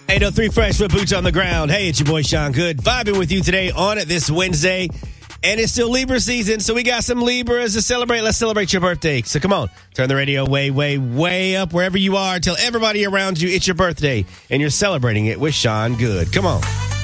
803 Fresh with Boots on the Ground. Hey, it's your boy Sean Good, vibing with you today on it this Wednesday. And it's still Libra season, so we got some Libras to celebrate. Let's celebrate your birthday. So come on, turn the radio way, way, way up wherever you are. Tell everybody around you it's your birthday, and you're celebrating it with Sean Good. Come on.